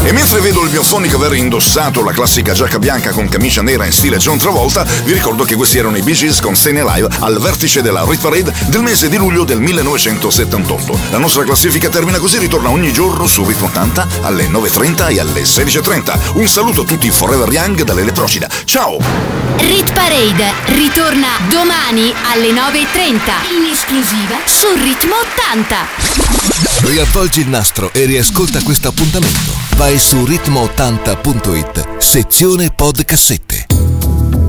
E mentre vedo il mio fonico aver indossato la classica giacca bianca con camicia nera in stile John Travolta, vi ricordo che questi erano i Bee Gees con Staying Alive al vertice della Hit Parade del mese di luglio del 1978. La nostra classifica termina così, ritorna ogni giorno su Ritmo 80 alle 9.30 e alle 16.30. Un saluto a tutti Forever Young dall'Elettrocida. Ciao! Rit Parade ritorna domani alle 9.30 in esclusiva su Ritmo 80. Riavvolgi il nastro e riascolta questo appuntamento. Vai su ritmo80.it, sezione podcassette.